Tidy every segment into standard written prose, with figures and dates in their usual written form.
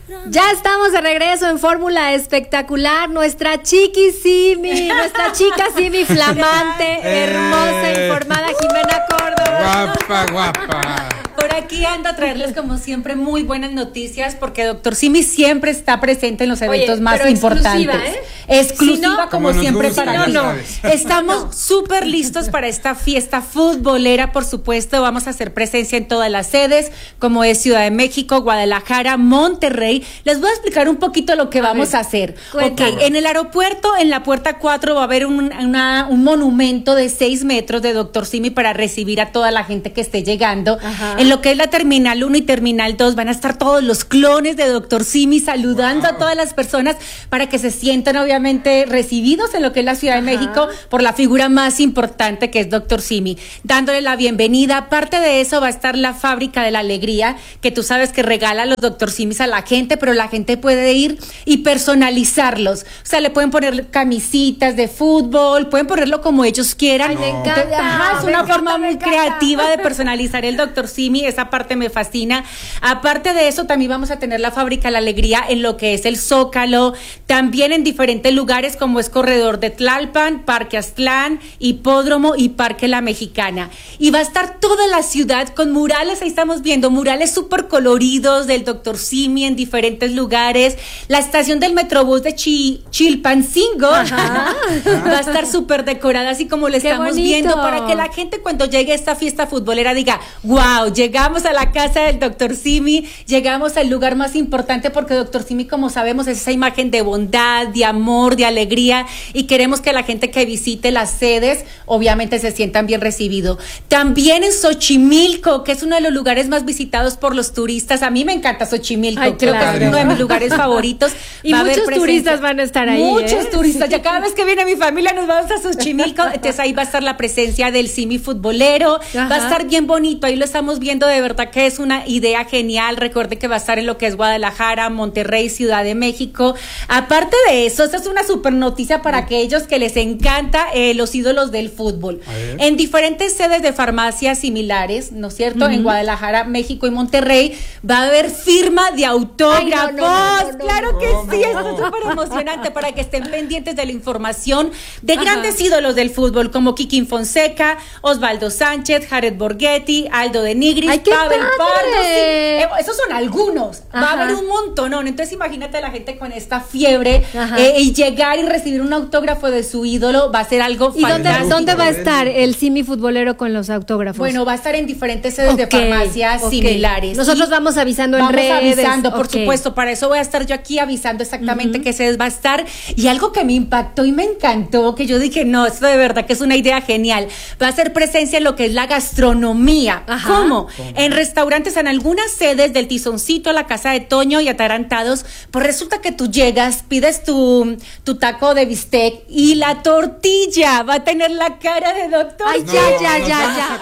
Ya estamos de regreso en Fórmula Espectacular. Nuestra chiqui Simi, nuestra chica Simi flamante, hermosa, informada, Jimena Córdoba. Guapa. Por aquí ando a traerles como siempre muy buenas noticias porque Dr. Simi siempre está presente en los eventos más importantes. Exclusiva, si no, como siempre para ti. No. Estamos súper listos para esta fiesta futbolera, por supuesto. Vamos a hacer presencia en todas las sedes, como es Ciudad de México, Guadalajara, Monterrey. Les voy a explicar un poquito lo que vamos a hacer. Cuéntanos. En el aeropuerto, en la puerta 4, va a haber un monumento de 6 metros de Dr. Simi para recibir a toda la gente que esté llegando. Ajá. En lo que es la Terminal 1 y Terminal 2 van a estar todos los clones de Dr. Simi saludando a todas las personas para que se sientan obviamente recibidos en lo que es la Ciudad de México por la figura más importante que es Dr. Simi, dándole la bienvenida. Aparte de eso va a estar la Fábrica de la Alegría, que tú sabes que regala los Dr. Simis a la gente, pero la gente puede ir y personalizarlos. O sea, le pueden poner camisitas de fútbol, pueden ponerlo como ellos quieran. Ay, me encanta. Es una forma muy creativa de personalizar el Dr. Simi. Esa parte me fascina. Aparte de eso, también vamos a tener la Fábrica de la Alegría en lo que es el Zócalo, también en diferentes lugares como es Corredor de Tlalpan, Parque Aztlán, Hipódromo y Parque La Mexicana. Y va a estar toda la ciudad con murales, ahí estamos viendo murales súper coloridos del Dr. Simi en diferentes lugares. La estación del Metrobús de Chilpancingo va a estar súper decorada, así como lo estamos bonito. viendo, para que la gente cuando llegue a esta fiesta futbolera diga, wow, llegamos a la casa del Dr. Simi, llegamos al lugar más importante, porque Dr. Simi, como sabemos, es esa imagen de bondad, de amor, de alegría, y queremos que la gente que visite las sedes obviamente se sientan bien recibidos. También en Xochimilco, que es uno de los lugares más visitados por los turistas. A mí me encanta Xochimilco. Ay, Creo claro. que es uno de mis lugares favoritos. Y Va a haber muchos presencia. turistas van a estar ahí. Muchos turistas. Ya cada vez que viene mi familia nos vamos a Xochimilco. Entonces ahí va a estar la presencia del Simi futbolero. Ajá. Va a estar bien bonito. Ahí lo estamos viendo. De verdad que es una idea genial. Recuerde que va a estar en lo que es Guadalajara, Monterrey, Ciudad de México. Aparte de eso, esta es una super noticia para aquellos que les encanta los ídolos del fútbol. En diferentes sedes de farmacias similares, ¿no es cierto? En Guadalajara, México y Monterrey va a haber firma de autógrafos. Ay, no, Claro que sí, esto es súper emocionante para que estén pendientes de la información de grandes ídolos del fútbol como Kikín Fonseca, Osvaldo Sánchez, Jared Borghetti, Aldo de Nigris, ¡Ay, qué Pavel padre! Pardo. Esos son algunos. Va a Ajá. haber un montonón. Entonces imagínate a la gente con esta fiebre Ajá. y llegar y recibir un autógrafo de su ídolo va a ser algo ¿Y fantástico. dónde va a estar el Simi futbolero con los autógrafos? Bueno, va a estar en diferentes sedes de farmacias similares. Nosotros Y vamos avisando en vamos redes. avisando, por Ok. supuesto. Para eso voy a estar yo aquí avisando exactamente qué sedes va a estar. Y algo que me impactó y me encantó, que yo dije, no, esto de verdad que es una idea genial. Va a ser presencia en lo que es la gastronomía. Ajá. ¿Cómo? En restaurantes, en algunas sedes del Tizoncito, la Casa de Toño y Atarantados, pues resulta que tú llegas, pides tu taco de bistec y la tortilla va a tener la cara de doctor. Ay, ya.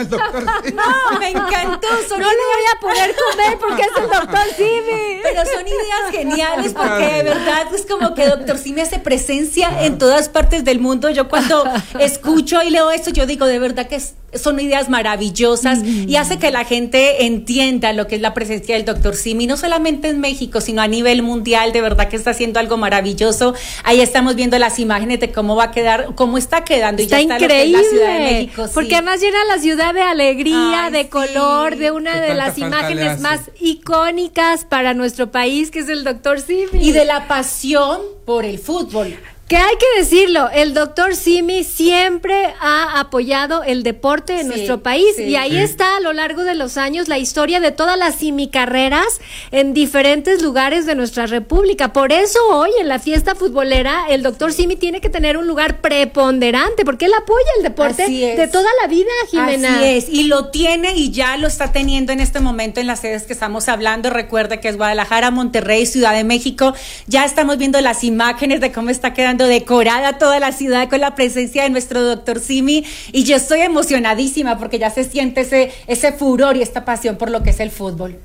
No, me encantó. No le voy a poder comer porque es el doctor Simi. Pero son ideas geniales porque de verdad es como que Dr. Simi hace presencia en todas partes del mundo. Yo cuando escucho y leo esto, yo digo de verdad que son ideas maravillosas y hace que la gente entienda lo que es la presencia del Dr. Simi, no solamente en México, sino a nivel mundial. De verdad que está haciendo algo maravilloso. Ahí estamos viendo las imágenes de cómo va a quedar, cómo está quedando. Está y ya está increíble, lo que es la Ciudad de México. Sí. porque además llena la ciudad de alegría, Ay, de sí. color, de una ¿Qué de tanta las falta le imágenes hace? más icónicas para nuestro país, que es el doctor Simi. Y de la pasión por el fútbol. Que hay que decirlo, el doctor Simi siempre ha apoyado el deporte en Sí, nuestro país sí. y ahí está a lo largo de los años la historia de todas las simicarreras en diferentes lugares de nuestra república. Por eso hoy en la fiesta futbolera el doctor Simi tiene que tener un lugar preponderante porque él apoya el deporte Así es. de toda la vida, Jimena. Así es, y lo tiene y ya lo está teniendo en este momento en las sedes que estamos hablando. Recuerda que es Guadalajara, Monterrey, Ciudad de México. Ya estamos viendo las imágenes de cómo está quedando decorada toda la ciudad con la presencia de nuestro doctor Simi, y yo estoy emocionadísima porque ya se siente ese furor y esta pasión por lo que es el fútbol.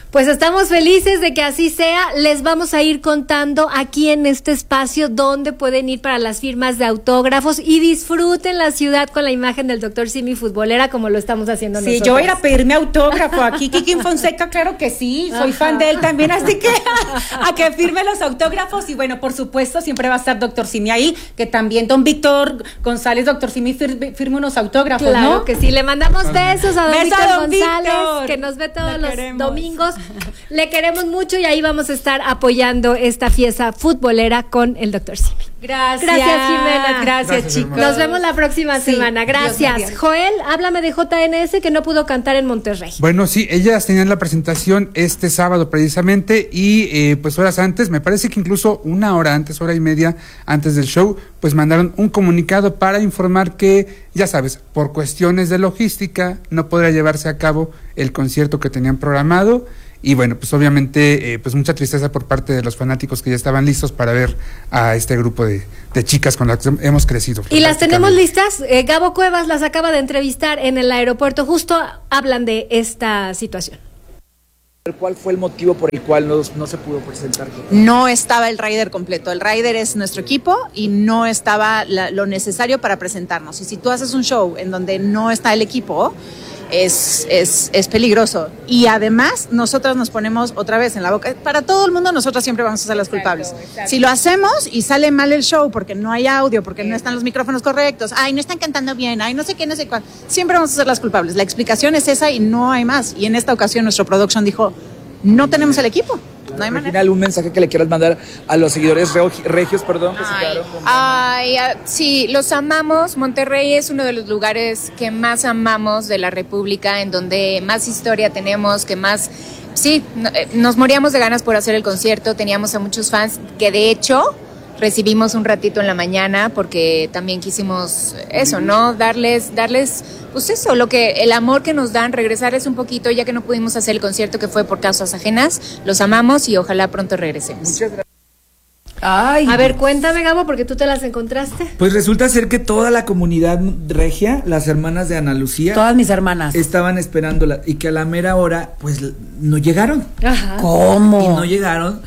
Pues estamos felices de que así sea. Les vamos a ir contando aquí en este espacio dónde pueden ir para las firmas de autógrafos y disfruten la ciudad con la imagen del Dr. Simi futbolera como lo estamos haciendo nosotros. Sí, yo voy a ir a pedirme autógrafo aquí. Kikín Fonseca, claro que sí, soy fan de él también, así que a que firme los autógrafos. Y bueno, por supuesto, siempre va a estar Dr. Simi ahí, que también don Víctor González, Dr. Simi, firme unos autógrafos, claro, ¿no? que sí, le mandamos besos a don Beso Víctor a don González, Víctor. que nos ve todos los queremos. domingos. Le queremos mucho y ahí vamos a estar apoyando esta fiesta futbolera con el Dr. Simi. Gracias. Gracias, Jimena. Gracias, chicos. Nos vemos la próxima Sí, semana. Gracias. Dios mío. Joel, háblame de JNS que no pudo cantar en Monterrey. Bueno, sí, ellas tenían la presentación este sábado precisamente y pues horas antes, me parece que incluso una hora antes, hora y media antes del show, pues mandaron un comunicado para informar que, ya sabes, por cuestiones de logística no podrá llevarse a cabo el concierto que tenían programado. Y bueno, pues obviamente, pues mucha tristeza por parte de los fanáticos que ya estaban listos para ver a este grupo de chicas con las que hemos crecido. Y las tenemos listas. Gabo Cuevas las acaba de entrevistar en el aeropuerto. Justo hablan de esta situación. ¿Cuál fue el motivo por el cual no se pudo presentar? No estaba el rider completo. El rider es nuestro equipo y no estaba lo necesario para presentarnos. Y si tú haces un show en donde no está el equipo, es peligroso. Y además, nosotras nos ponemos otra vez en la boca. Para todo el mundo, nosotras siempre vamos a ser las culpables. Si lo hacemos y sale mal el show porque no hay audio, porque no están los micrófonos correctos, ay, no están cantando bien, ay, no sé qué, no sé cuál, siempre vamos a ser las culpables. La explicación es esa y no hay más. Y en esta ocasión, nuestro production dijo, no tenemos el equipo. No hay manera. ¿Algún mensaje que le quieras mandar a los seguidores regios, que se quedaron con... Sí, los amamos. Monterrey es uno de los lugares que más amamos de la República, en donde más historia tenemos, que más... Sí, nos moríamos de ganas por hacer el concierto, teníamos a muchos fans que de hecho recibimos un ratito en la mañana porque también quisimos eso, ¿no? Darles pues eso, el amor que nos dan, regresarles un poquito, ya que no pudimos hacer el concierto que fue por causas ajenas. Los amamos y ojalá pronto regresemos. Muchas gracias. Ay. A ver, cuéntame, Gabo, porque tú te las encontraste. Pues resulta ser que toda la comunidad regia, las hermanas de Ana Lucía, todas mis hermanas estaban esperándola y que a la mera hora, pues no llegaron. Ajá. ¿Cómo? Y no llegaron.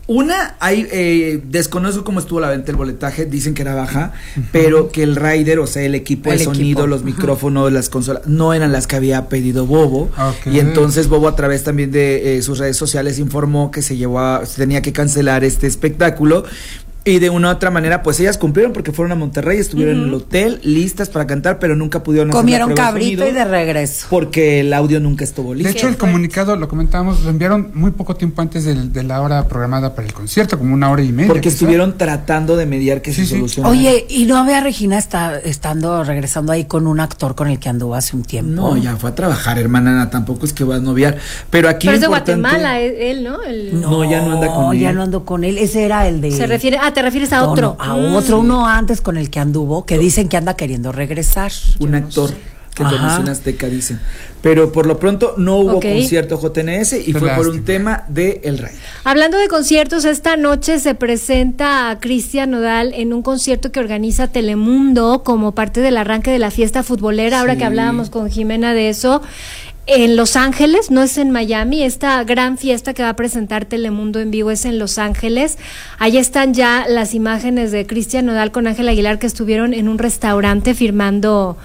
Desconozco cómo estuvo la venta del boletaje, dicen que era baja, pero que el rider, o sea, el equipo de sonido, los micrófonos, las consolas, no eran las que había pedido Bobo. Okay. Y entonces Bobo, a través también de sus redes sociales, informó que se tenía que cancelar este espectáculo. Y de una u otra manera, pues ellas cumplieron porque fueron a Monterrey, estuvieron en el hotel, listas para cantar, pero nunca pudieron hacer comieron la prueba de cabrito sonido y de regreso. porque el audio nunca estuvo listo. De hecho, el comunicado, lo comentábamos, lo enviaron muy poco tiempo antes de la hora programada para el concierto, como una hora y media. Porque quizá. estuvieron tratando de mediar que se solucionara. Oye, ¿y no había Regina regresando ahí con un actor con el que anduvo hace un tiempo? No, ya fue a trabajar, hermana, tampoco es que vas a noviar. Pero aquí Pero es de importante- Guatemala, él, ¿no? No, ya no anda con él. ya no ando con él. Ese era el de... ¿Te refieres a otro? A otro, uno antes con el que anduvo, que dicen que anda queriendo regresar. Un actor que Ajá. conoció en Azteca, dicen. Pero por lo pronto no hubo Ok. concierto JNS y Qué fue por lástima. un tema de El Rey. Hablando de conciertos, esta noche se presenta a Cristian Nodal en un concierto que organiza Telemundo como parte del arranque de la fiesta futbolera. Ahora Sí. que hablábamos con Jimena de eso, en Los Ángeles, no es en Miami. Esta gran fiesta que va a presentar Telemundo en vivo es en Los Ángeles. Ahí están ya las imágenes de Cristian Nodal con Ángel Aguilar, que estuvieron en un restaurante firmando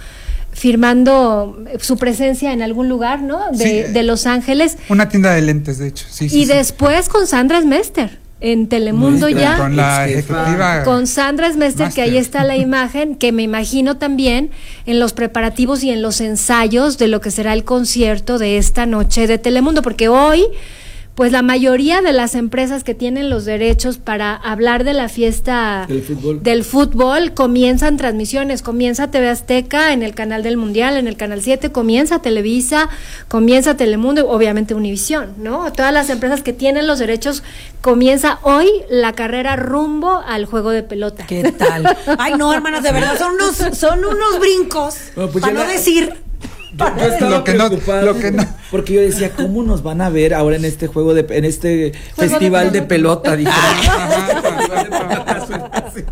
su presencia en algún lugar, ¿no? De Los Ángeles. Una tienda de lentes, de hecho. Sí, Y después con Sandra Smester en Telemundo ya. Con la ejecutiva. Con Sandra Smester, que ahí está la imagen, que me imagino también en los preparativos y en los ensayos de lo que será el concierto de esta noche de Telemundo, porque hoy, pues la mayoría de las empresas que tienen los derechos para hablar de la fiesta del fútbol comienzan transmisiones, comienza TV Azteca en el canal del Mundial, en el canal 7, comienza Televisa, comienza Telemundo, obviamente Univisión, ¿no? Todas las empresas que tienen los derechos, comienza hoy la carrera rumbo al juego de pelota. ¿Qué tal? Ay, no, hermanas, de verdad, son unos brincos, Bueno, pues para ya no decir... Yo estaba Lo que no- preocupado lo que no. porque yo decía, ¿cómo nos van a ver ahora en este festival de pelota? Dije,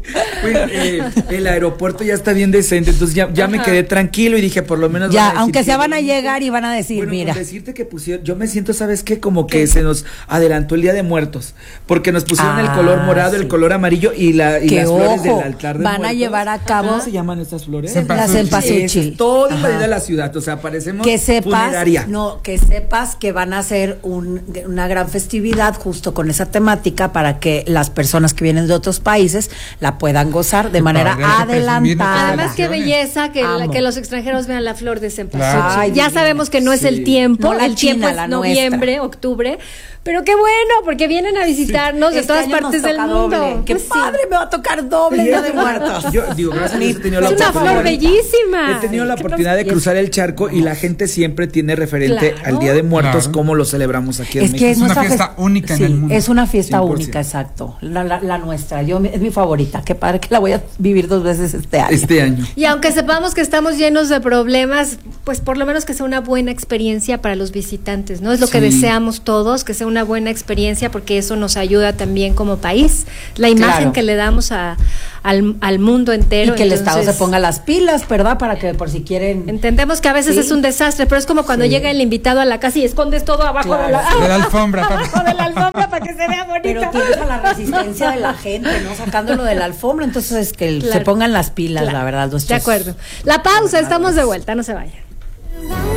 Pues, el aeropuerto ya está bien decente, entonces ya me quedé tranquilo y dije, por lo menos. Ya, aunque sea van a llegar y van a decir, bueno, mira. Con decirte que pusieron, yo me siento, ¿sabes qué? Como que se nos adelantó el Día de Muertos, porque nos pusieron el color morado, el color amarillo y las flores del altar de van muertos. a llevar a cabo. ¿Cómo se llaman estas flores? Las cempasúchil. Todo invadido la ciudad, o sea, parecemos que sepas, funeraria. que sepas que van a hacer una gran festividad justo con esa temática para que las personas que vienen de otros países la puedan gozar de manera adelantada. Además, qué belleza que los extranjeros vean la flor de cempasúchil. Claro. Ya sabemos que no es el tiempo, No la el tiempo China, es la noviembre, nuestra. octubre, pero qué bueno, porque vienen a visitarnos de Este todas año partes nos del toca mundo. doble. Qué Pues sí. padre, me va a tocar doble Día de Muertos. Yo digo, gracias a Dios he tenido la Es una oportunidad. flor bellísima. He tenido la ¿Qué oportunidad de cruzar el charco y la gente siempre tiene referente Claro. al Día de Muertos, Claro. como lo celebramos aquí en Es México. que Es una nuestra fiesta única en el mundo. Es una fiesta 100%. única, exacto. La nuestra. Es mi favorita. Qué padre que la voy a vivir 2 veces este año. Este año. Y aunque sepamos que estamos llenos de problemas, pues por lo menos que sea una buena experiencia para los visitantes, ¿no? Es lo que deseamos todos, que sea una buena experiencia, porque eso nos ayuda también como país. La imagen Claro. que le damos al mundo entero. Y que el Estado se Entonces, ponga las pilas, ¿verdad? Para que por si quieren. entendemos que a veces Sí. es un desastre, pero es como cuando llega el invitado a la casa y escondes todo abajo de la alfombra. abajo de la alfombra para que se vea bonito. Pero tienes a la resistencia de la gente, ¿no? Sacándolo de la alfombra. Entonces es que Claro. se pongan las pilas, Claro. la verdad. De acuerdo. La pausa, estamos de vuelta, no se vayan.